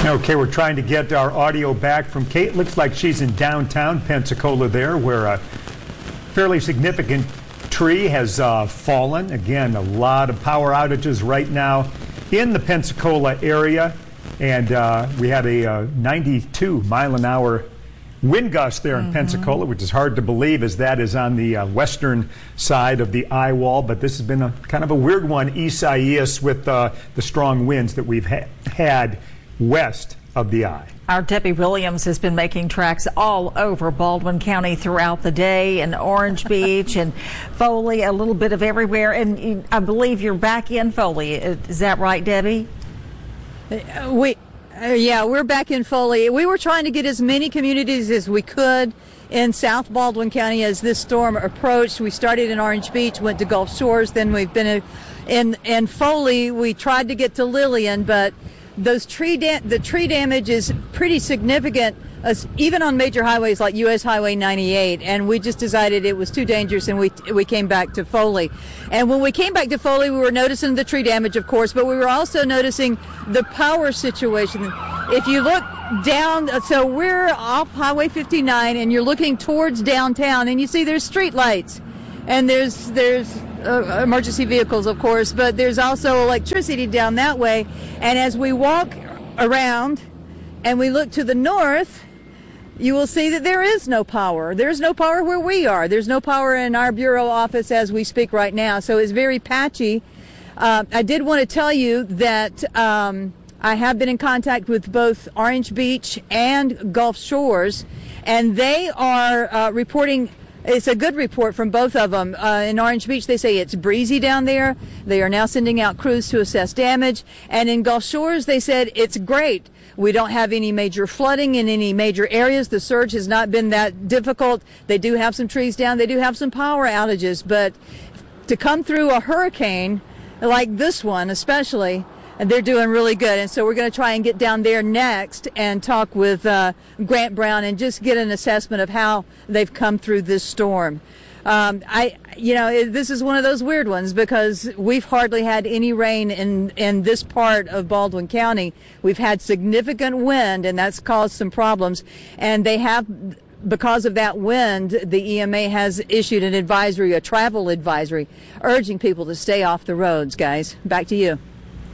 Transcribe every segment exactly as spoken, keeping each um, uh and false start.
Okay, we're trying to get our audio back from Kate. Looks like she's in downtown Pensacola there, where a fairly significant tree has uh, fallen. Again, a lot of power outages right now in the Pensacola area. And uh, we had a uh, ninety-two mile an hour wind gust there in mm-hmm. Pensacola, which is hard to believe as that is on the uh, western side of the eye wall. But this has been a kind of a weird one, Isaias, with uh, the strong winds that we've ha had west of the eye. Our Debbie Williams has been making tracks all over Baldwin County throughout the day, and Orange Beach and Foley, a little bit of everywhere. And I believe you're back in Foley. Is that right, Debbie? Uh, we, uh, yeah, we're back in Foley. We were trying to get as many communities as we could in South Baldwin County as this storm approached. We started in Orange Beach, went to Gulf Shores, then we've been in, in, in Foley. We tried to get to Lillian, but those tree da the tree damage is pretty significant, uh, even on major highways like U S Highway ninety-eight, and we just decided it was too dangerous, and we we came back to Foley. And when we came back to Foley, we were noticing the tree damage, of course, but we were also noticing the power situation. If you look down, so we're off Highway fifty-nine, and you're looking towards downtown, and you see there's street lights, and there's there's Uh, emergency vehicles, of course, but there's also electricity down that way. And as we walk around and we look to the north, you will see that there is no power. There's no power where we are. There's no power in our bureau office as we speak right now. So it's very patchy. Uh, I did want to tell you that um, I have been in contact with both Orange Beach and Gulf Shores, and they are uh, reporting. It's a good report from both of them. Uh, in Orange Beach, they say it's breezy down there. They are now sending out crews to assess damage. And in Gulf Shores, they said it's great. We don't have any major flooding in any major areas. The surge has not been that difficult. They do have some trees down. They do have some power outages. But to come through a hurricane like this one especially, and they're doing really good. And so we're going to try and get down there next and talk with uh, Grant Brown and just get an assessment of how they've come through this storm. Um, I, you know, it, this is one of those weird ones because we've hardly had any rain in, in this part of Baldwin County. We've had significant wind, and that's caused some problems. And they have, because of that wind, the E M A has issued an advisory, a travel advisory, urging people to stay off the roads, guys. Back to you.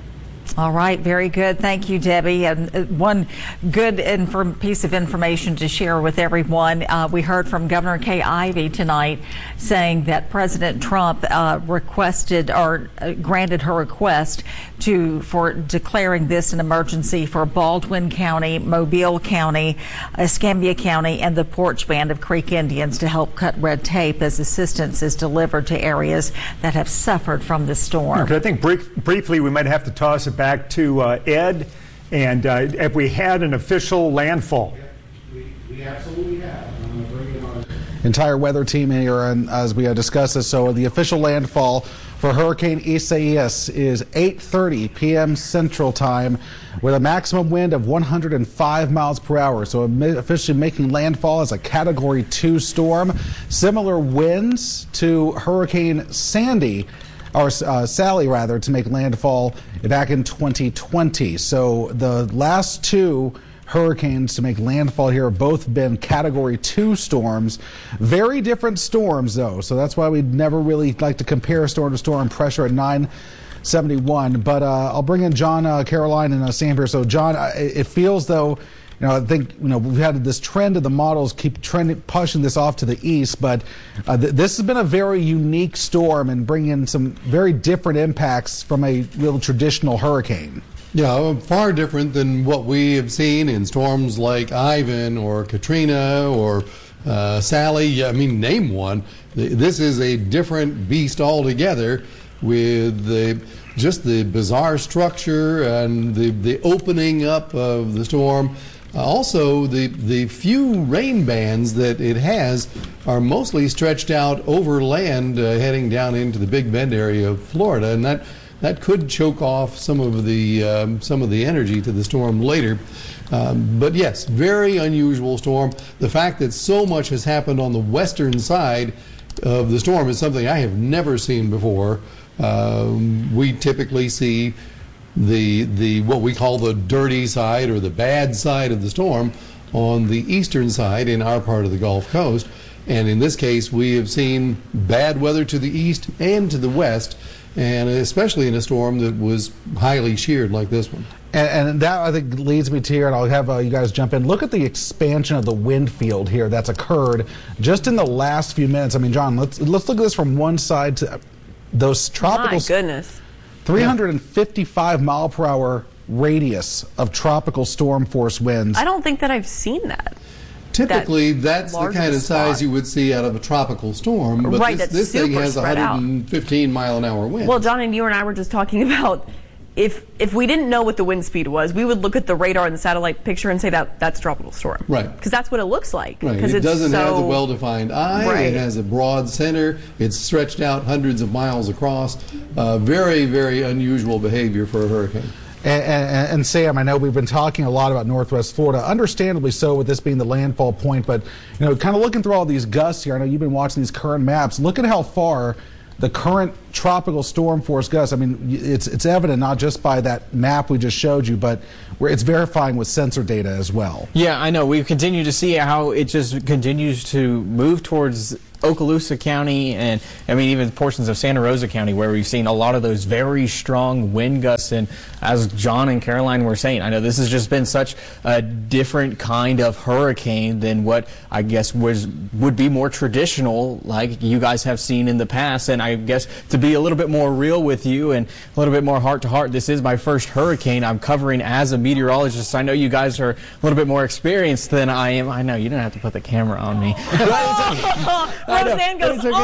All right, very good. Thank you, Debbie. And one good inform piece of information to share with everyone. Uh, we heard from Governor Kay Ivey tonight saying that President Trump uh, requested or uh, granted her request to for declaring this an emergency for Baldwin County, Mobile County, Escambia County, and the Porch Band of Creek Indians to help cut red tape as assistance is delivered to areas that have suffered from the storm. Okay, I think brief, briefly we might have to toss it back to uh, Ed, and uh, if we had an official landfall. We, we absolutely have. I'm going to bring in our entire weather team here, and as we uh, discussed this, so the official landfall for Hurricane Isaias is eight thirty p m Central Time with a maximum wind of one hundred five miles per hour. So officially making landfall as a Category two storm. Similar winds to Hurricane Sandy, or uh, Sally rather, to make landfall back in twenty twenty. So the last two hurricanes to make landfall here have both been Category two storms. Very different storms, though, so that's why we'd never really like to compare storm to storm. Pressure at nine seventy-one. But uh, I'll bring in John, uh, Caroline, and uh, Sam here. So, John, uh, it feels though, you know, I think, you know, we've had this trend of the models keep trending, pushing this off to the east, but uh, th this has been a very unique storm and bringing some very different impacts from a real traditional hurricane. Yeah, far different than what we have seen in storms like Ivan or Katrina or uh, Sally. I mean, name one. This is a different beast altogether with the just the bizarre structure and the, the opening up of the storm. Uh, also, the, the few rain bands that it has are mostly stretched out over land uh, heading down into the Big Bend area of Florida, and that that could choke off some of the um, some of the energy to the storm later. Um, but yes, very unusual storm. The fact that so much has happened on the western side of the storm is something I have never seen before. Um, we typically see the the what we call the dirty side or the bad side of the storm on the eastern side in our part of the Gulf Coast. And in this case, we have seen bad weather to the east and to the west, and especially in a storm that was highly sheared like this one. And, and that, I think, leads me to here, and I'll have uh, you guys jump in. Look at the expansion of the wind field here that's occurred just in the last few minutes. I mean, John, let's let's look at this from one side to those tropical. My goodness. three hundred fifty-five mile per hour radius of tropical storm force winds. I don't think that I've seen that. Typically, that that's the kind of spot. size you would see out of a tropical storm, but right, this, that's this thing super has spread one hundred fifteen mile an hour wind. Well, John and you and I were just talking about if if we didn't know what the wind speed was, we would look at the radar and the satellite picture and say that that's a tropical storm. Right. Because that's what it looks like. Right. Because It it's doesn't so, have the well-defined eye. Right. It has a broad center. It's stretched out hundreds of miles across. Uh, very, very unusual behavior for a hurricane. And, and, and Sam, I know we've been talking a lot about Northwest Florida, understandably so with this being the landfall point, but you know, kind of looking through all these gusts here, I know you've been watching these current maps. Look at how far the current tropical storm force gusts, I mean, it's it's evident not just by that map we just showed you, but where it's verifying with sensor data as well. Yeah, I know. We continue to see how it just continues to move towards Okaloosa County and, I mean, even portions of Santa Rosa County where we've seen a lot of those very strong wind gusts. And as John and Caroline were saying, I know this has just been such a different kind of hurricane than what I guess was would be more traditional like you guys have seen in the past. And I guess to be a little bit more real with you and a little bit more heart to heart, this is my first hurricane I'm covering as a meteorologist. I know you guys are a little bit more experienced than I am. I know you don't have to put the camera on me. Roseanne goes, it's okay.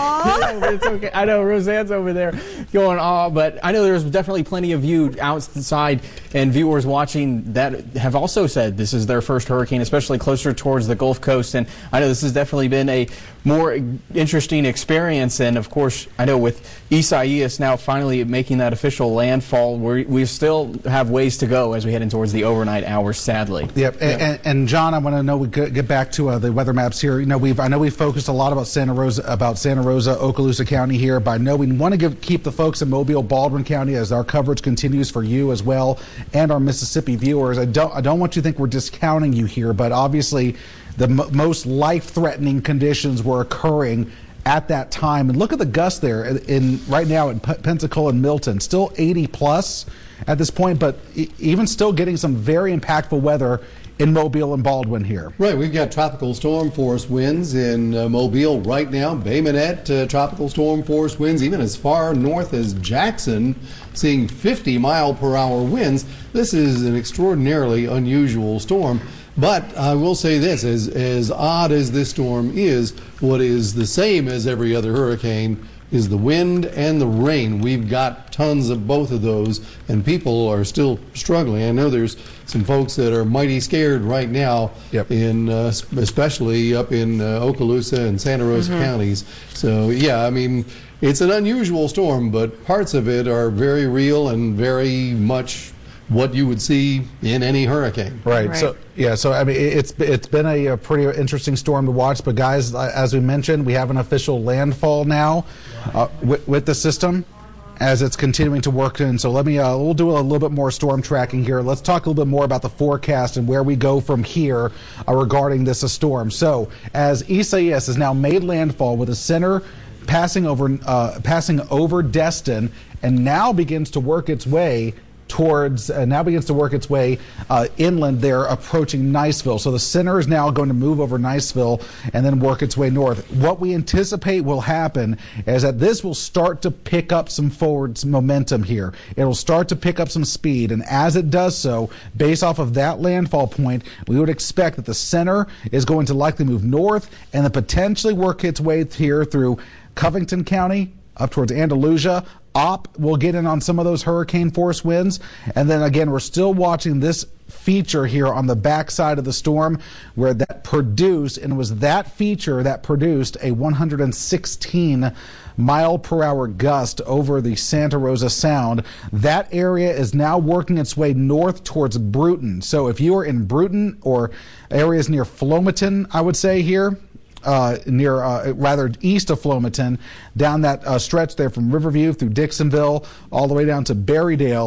No, it's okay. I know Roseanne's over there going, aw, but I know there's definitely plenty of you outside and viewers watching that have also said this is their first hurricane, especially closer towards the Gulf Coast. And I know this has definitely been a more interesting experience. And of course, I know with Isaias now finally making that official landfall, we we still have ways to go as we head in towards the overnight hours, sadly. Yep. Yeah. And, and, and John, I want to know we get back to uh, the weather maps here. You know, we've I know we've focused a lot about Santa Rosa, about Santa Rosa, Okaloosa County here, but I know we want to give keep the folks in Mobile, Baldwin County as our coverage continues for you as well and our Mississippi viewers. I don't I don't want you to think we're discounting you here, but obviously the m most life-threatening conditions were occurring at that time. And look at the gusts there in, in right now in P Pensacola and Milton, still eighty plus at this point, but e even still getting some very impactful weather in Mobile and Baldwin here. Right, we've got tropical storm force winds in uh, Mobile right now. Bay Minette, uh, tropical storm force winds, even as far north as Jackson, seeing fifty mile per hour winds. This is an extraordinarily unusual storm. But I will say this, as, as odd as this storm is, what is the same as every other hurricane is the wind and the rain. We've got tons of both of those, and people are still struggling. I know there's some folks that are mighty scared right now, yep. in uh, especially up in uh, Okaloosa and Santa Rosa mm-hmm. counties. So, yeah, I mean, it's an unusual storm, but parts of it are very real and very much what you would see in any hurricane. Right. Right. So yeah. So I mean, it's it's been a, a pretty interesting storm to watch. But guys, as we mentioned, we have an official landfall now uh, with, with the system as it's continuing to work in. So let me uh, we'll do a little bit more storm tracking here. Let's talk a little bit more about the forecast and where we go from here uh, regarding this uh, storm. So as Isaias has now made landfall with a center passing over uh, passing over Destin and now begins to work its way towards uh, now begins to work its way uh, inland there, approaching Niceville. So the center is now going to move over Niceville and then work its way north. What we anticipate will happen is that this will start to pick up some forward some momentum here. It'll start to pick up some speed, and as it does so, based off of that landfall point, we would expect that the center is going to likely move north and then potentially work its way here through Covington County up towards Andalusia. O P will get in on some of those hurricane force winds. And then again, we're still watching this feature here on the backside of the storm where that produced, and it was that feature that produced a one hundred sixteen mile per hour gust over the Santa Rosa Sound. That area is now working its way north towards Bruton. So if you are in Bruton or areas near Flomaton, I would say here, Uh, near, uh, rather east of Flomaton, down that uh, stretch there from Riverview through Dixonville, all the way down to Berrydale,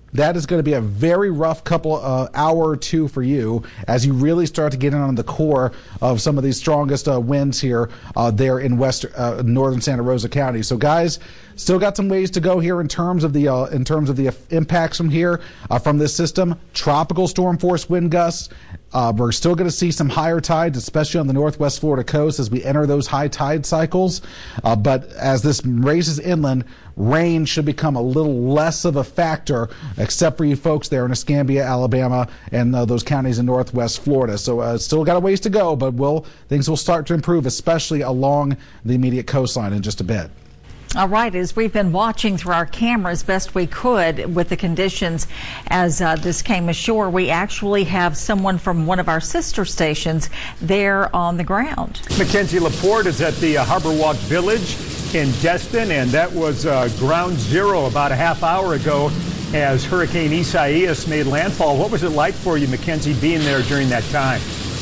that is going to be a very rough couple uh, hour or two for you as you really start to get in on the core of some of these strongest uh, winds here uh, there in west uh, northern Santa Rosa County. So guys, still got some ways to go here in terms of the uh, in terms of the impacts from here uh, from this system. Tropical storm force wind gusts. Uh, we're still going to see some higher tides, especially on the northwest Florida coast as we enter those high tide cycles. Uh, but as this raises inland, rain should become a little less of a factor, except for you folks there in Escambia, Alabama, and uh, those counties in northwest Florida. So uh, still got a ways to go, but we'll, things will start to improve, especially along the immediate coastline in just a bit. All right, as we've been watching through our cameras best we could with the conditions as uh, this came ashore, we actually have someone from one of our sister stations there on the ground. Mackenzie Laporte is at the uh, Harbor Walk Village in Destin, and that was uh, ground zero about a half hour ago as Hurricane Isaias made landfall. What was it like for you, Mackenzie, being there during that time?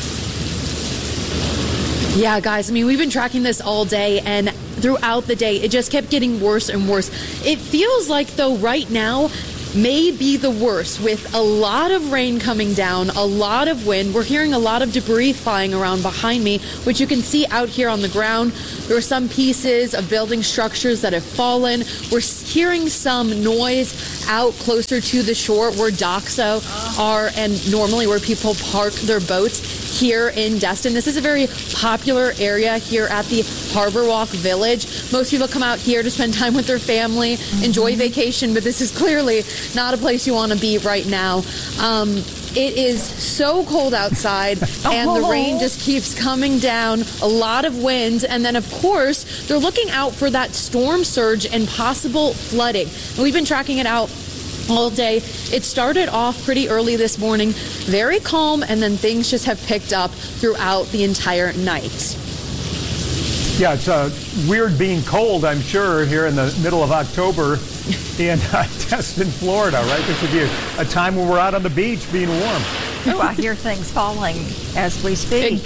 Yeah, guys, I mean, we've been tracking this all day, and throughout the day, it just kept getting worse and worse. It feels like, though, right now may be the worst, with a lot of rain coming down, a lot of wind. We're hearing a lot of debris flying around behind me, which you can see out here on the ground. There are some pieces of building structures that have fallen. We're hearing some noise out closer to the shore where docks are and normally where people park their boats here in Destin. This is a very popular area here at the Harbor Walk Village. Most people come out here to spend time with their family, mm-hmm. enjoy vacation, but this is clearly not a place you want to be right now. Um, it is so cold outside, and the rain just keeps coming down, a lot of wind, and then, of course, they're looking out for that storm surge and possible flooding. And we've been tracking it out all day. It started off pretty early this morning, very calm, and then things just have picked up throughout the entire night. Yeah, it's uh, weird being cold, I'm sure, here in the middle of October in uh, Destin, Florida, right? This would be a, a time when we're out on the beach being warm. Oh, I hear things falling as we speak.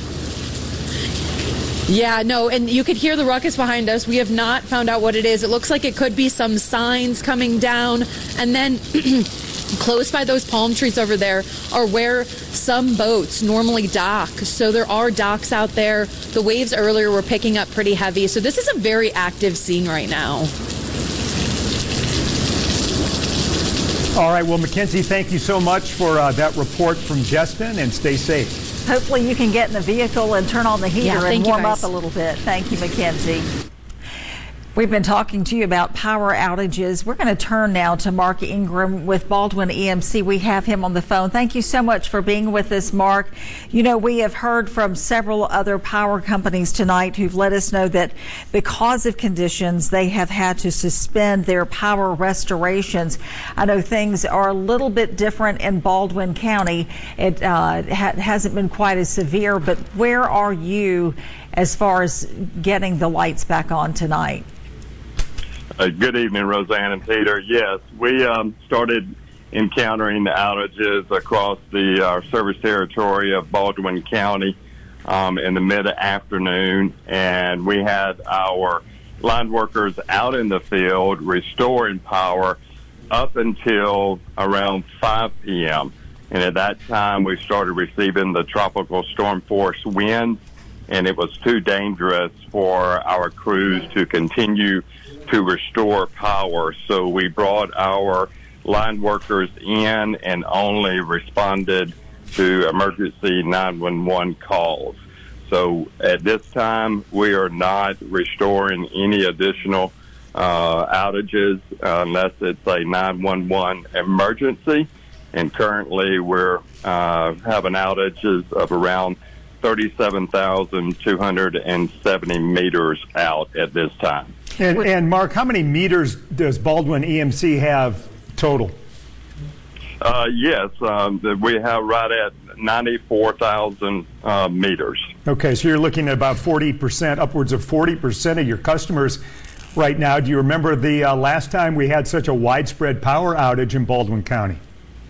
Yeah, no, and you could hear the ruckus behind us. We have not found out what it is. It looks like it could be some signs coming down. And then close by those palm trees over there are where some boats normally dock. So there are docks out there. The waves earlier were picking up pretty heavy. So this is a very active scene right now. All right, well, Mackenzie, thank you so much for uh, that report from Destin, and stay safe. Hopefully you can get in the vehicle and turn on the heater yeah, and warm you, up a little bit. Thank you, Mackenzie. We've been talking to you about power outages. We're going to turn now to Mark Ingram with Baldwin E M C. We have him on the phone. Thank you so much for being with us, Mark. You know, we have heard from several other power companies tonight who've let us know that because of conditions, they have had to suspend their power restorations. I know things are a little bit different in Baldwin County. It uh, ha- hasn't been quite as severe, but where are you as far as getting the lights back on tonight? Uh, good evening, Roseanne and Peter. Yes, we um, started encountering the outages across the uh, service territory of Baldwin County um, in the mid-afternoon, and we had our line workers out in the field restoring power up until around five p.m. And at that time, we started receiving the tropical storm force winds, and it was too dangerous for our crews to continue to restore power. So we brought our line workers in and only responded to emergency nine one one calls. So at this time, we are not restoring any additional uh, outages uh, unless it's a nine one one emergency. And currently we're uh, having outages of around thirty-seven thousand two hundred seventy meters out at this time. And, and Mark, how many meters does Baldwin E M C have total? Uh, yes, um, we have right at ninety-four thousand uh, meters. Okay, so you're looking at about forty percent, upwards of forty percent of your customers right now. Do you remember the uh, last time we had such a widespread power outage in Baldwin County?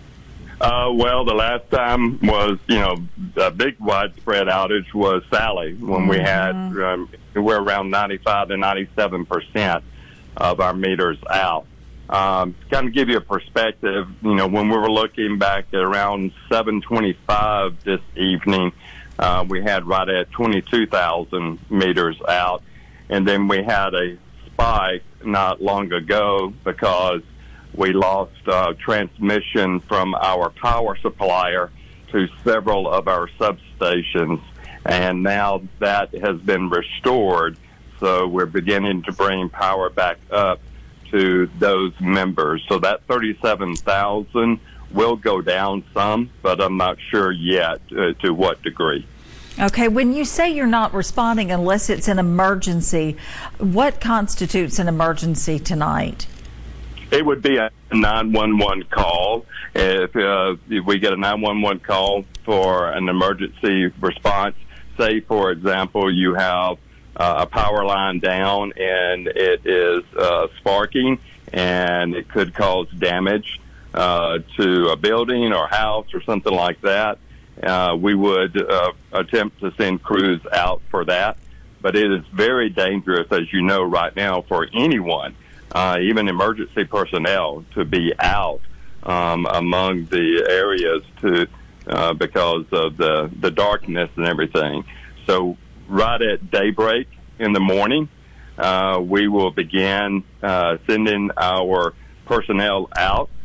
Uh, well, the last time was, you know, a big widespread outage was Sally, when mm-hmm. we had, um, we're around ninety-five to ninety-seven percent of our meters out. Um, to kind of give you a perspective, you know, when we were looking back at around seven twenty-five this evening, uh, we had right at twenty-two thousand meters out. And then we had a spike not long ago because we lost uh, transmission from our power supplier to several of our substations. And now that has been restored, so we're beginning to bring power back up to those members. So that thirty-seven thousand will go down some, but I'm not sure yet uh, to what degree. Okay, when you say you're not responding unless it's an emergency, what constitutes an emergency tonight? It would be a nine one one call. If, uh, if we get a nine one one call for an emergency response, say, for example, you have uh, a power line down and it is uh, sparking and it could cause damage uh, to a building or house or something like that, uh, we would uh, attempt to send crews out for that. But it is very dangerous, as you know, right now for anyone, uh, even emergency personnel, to be out um, among the areas to uh, because of the, the darkness and everything. So right at daybreak in the morning, uh, we will begin uh, sending our personnel out